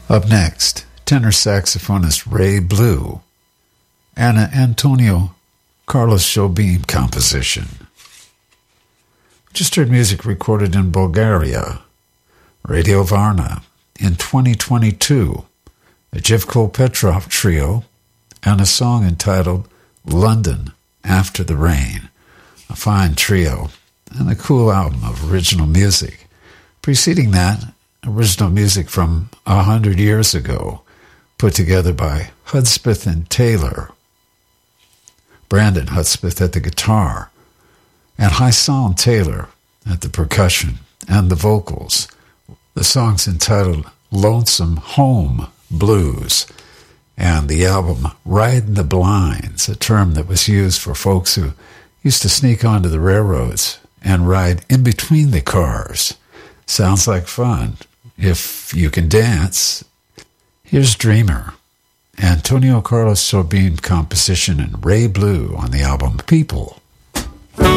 Up next, tenor saxophonist Ray Blue and an Antonio Carlos Jobim composition. Just heard music recorded in Bulgaria, Radio Varna, in 2022, a Jivko Petrov trio, and a song entitled London After the Rain, a fine trio and a cool album of original music. Preceding that, original music from 100 years ago, put together by Hudspeth and Taylor, Brandon Hudspeth at the guitar, and Hysam Taylor at the percussion and the vocals. The song's entitled Lonesome Home Blues, and the album Ridin' the Blinds, a term that was used for folks who used to sneak onto the railroads and ride in between the cars. Sounds like fun, if you can dance. Here's Dreamer, Antonio Carlos Jobim composition, and Ray Blue on the album People.